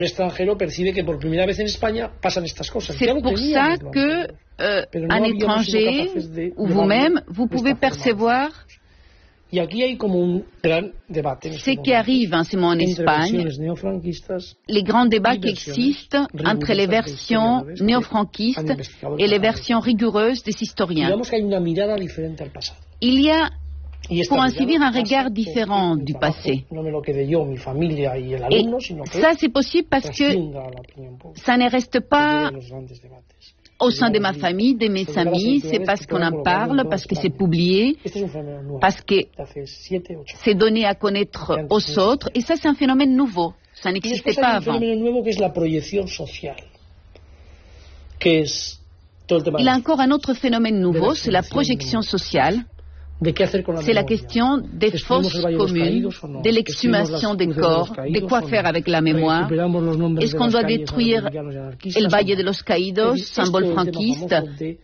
C'est pour ça que, un étranger, ou vous-même, vous pouvez percevoir ce qui arrive en ce moment en Espagne, les grands débats qui existent entre les versions néo-franquistes et les versions rigoureuses des historiens. Il y a, pour ainsi dire, un regard différent du passé. Et ça, c'est possible parce que ça ne reste pas au sein de ma famille, de mes amis, c'est parce qu'on en parle, parce que c'est publié, parce que c'est donné à connaître aux autres, et ça c'est un phénomène nouveau, ça n'existait pas avant. Il y a encore un autre phénomène nouveau, c'est la projection sociale. C'est la question des fosses communes, de l'exhumation des corps, de quoi faire avec la mémoire. Est-ce qu'on doit détruire El Valle de los Caídos, symbole franquiste?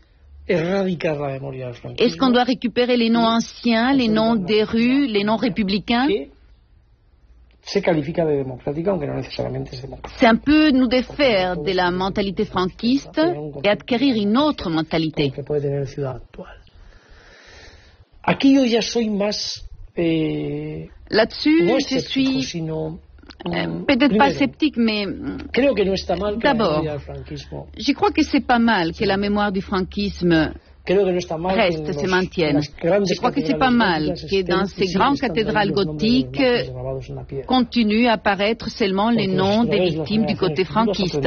Est-ce qu'on doit récupérer les noms anciens, les noms des rues, les noms républicains? C'est un peu nous défaire de la mentalité franquiste et acquérir une autre mentalité. Là-dessus, je suis peut-être pas sceptique, mais d'abord, je crois que c'est pas mal que la mémoire du franquisme reste, se maintienne. Je crois que c'est pas mal que dans ces grandes cathédrales gothiques continuent à apparaître seulement les noms des victimes du côté franquiste.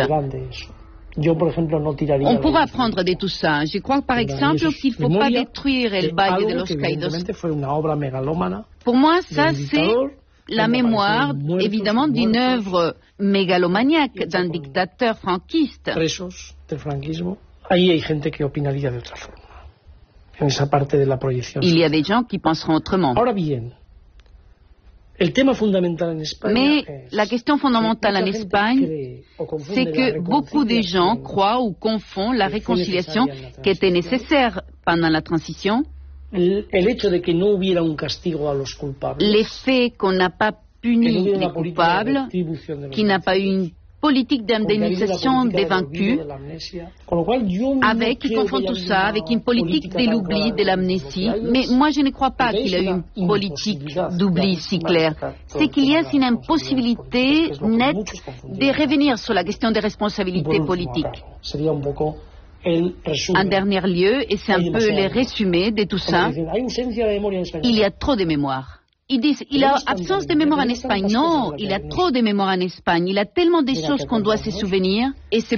On pourra apprendre de tout ça. Je crois, par exemple, qu'il ne faut pas détruire El Valle de los Caídos. Pour moi, ça, c'est la mémoire, évidemment, d'une œuvre mégalomaniaque d'un dictateur franquiste. Il y a des gens qui penseront autrement. Mais la question fondamentale en Espagne, c'est que beaucoup de gens croient ou confondent la réconciliation qui était nécessaire pendant la transition, l'effet qu'on n'a pas puni les coupables, qu'il n'a pas eu une politique d'indemnisation des vaincus, qui confond tout ça avec une politique de l'oubli, de l'amnésie. Mais moi, je ne crois pas qu'il y ait une politique d'oubli si claire. C'est qu'il y a une impossibilité nette de revenir sur la question des responsabilités politiques. En dernier lieu, et c'est un peu le résumé de tout ça, il y a trop de mémoire. Ils disent, il y a absence de mémoire en Espagne. Non, il y a trop de mémoire en Espagne. Il y a tellement de choses qu'on doit se souvenir. Et c'est